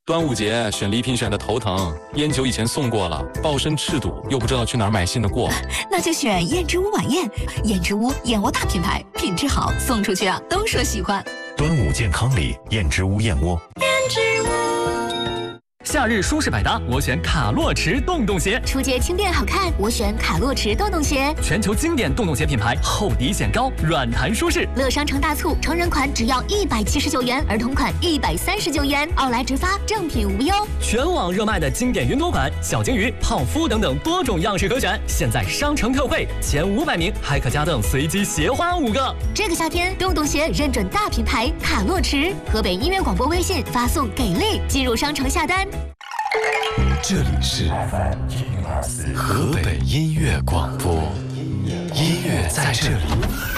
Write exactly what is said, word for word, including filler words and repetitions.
端午节选礼品选的头疼，烟酒以前送过了，抱身赤赌，又不知道去哪儿买新的过。 那就选燕之屋晚宴，燕之屋燕窝大品牌，品质好，送出去啊都说喜欢。 端午健康礼，燕之屋燕窝。 燕之屋。 夏日舒适百搭，我选卡洛驰洞洞鞋。 出街轻便好看，我选卡洛驰洞洞鞋。 全球经典洞洞鞋品牌，厚底显高，软弹舒适。 乐商城大促，成人款只要一百七十九元，儿童款一百三十九元，奥莱直发，正品无忧。 全网热卖的经典云朵款、小金鱼、泡芙等等多种样式可选，现在商城特惠，前五百名还可加赠随机鞋花五个。 这个夏天，洞洞鞋认准大品牌卡洛驰，河北音乐广播微信发送给力，进入商城下单。 这里是河北音乐广播，音乐在这里。